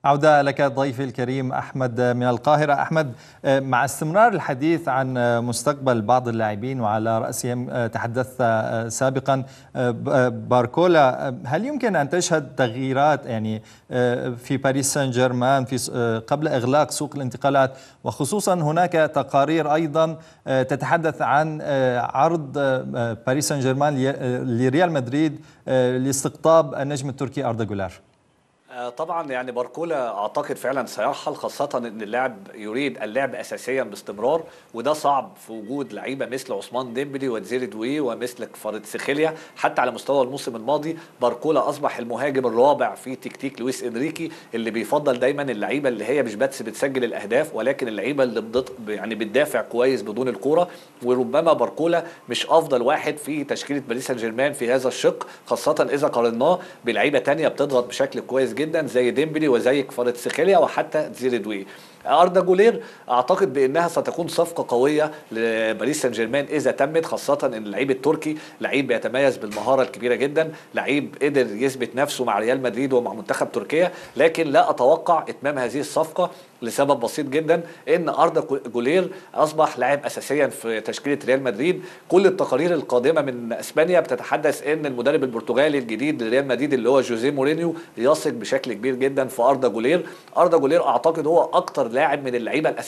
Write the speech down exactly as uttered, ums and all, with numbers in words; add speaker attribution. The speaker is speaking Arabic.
Speaker 1: عودة لك ضيفي الكريم أحمد من القاهرة. أحمد، مع استمرار الحديث عن مستقبل بعض اللاعبين وعلى رأسهم تحدثت سابقا باركولا، هل يمكن أن تشهد تغييرات يعني في باريس سان جيرمان في قبل إغلاق سوق الانتقالات؟ وخصوصا هناك تقارير أيضا تتحدث عن عرض باريس سان جيرمان لريال مدريد لاستقطاب النجم التركي أردا جولر.
Speaker 2: طبعا يعني باركولا اعتقد فعلا سيرحل، خاصه ان اللاعب يريد اللعب اساسيا باستمرار، وده صعب في وجود لعيبه مثل عثمان ديمبلي ودزيري دوي ومثل كفاراتسخيليا. حتى على مستوى الموسم الماضي باركولا اصبح المهاجم الرابع في تكتيك لويس انريكي، اللي بيفضل دايما اللعيبه اللي هي مش بس بتسجل الاهداف ولكن اللعيبه اللي بضط يعني بتدافع كويس بدون الكوره. وربما باركولا مش افضل واحد في تشكيله باريس سان جيرمان في هذا الشق، خاصه اذا قارناه بلعيبه ثانيه بتضغط بشكل كويس جدا جدا زي ديمبلي وزي كفاراتسخيليا وحتى دزيري دوي. أردا جولير اعتقد بانها ستكون صفقه قويه لباريس سان جيرمان اذا تمت، خاصه ان اللعيب التركي لعيب بيتميز بالمهاره الكبيره جدا، لعيب قدر يثبت نفسه مع ريال مدريد ومع منتخب تركيا. لكن لا اتوقع اتمام هذه الصفقه لسبب بسيط جدا، ان أردا جولير اصبح لاعب اساسيا في تشكيله ريال مدريد. كل التقارير القادمه من اسبانيا بتتحدث ان المدرب البرتغالي الجديد لريال مدريد اللي هو جوزيه مورينيو يثق بشكل كبير جدا في أردا جولير. أردا جولير اعتقد هو اكتر لاعب من اللعيبه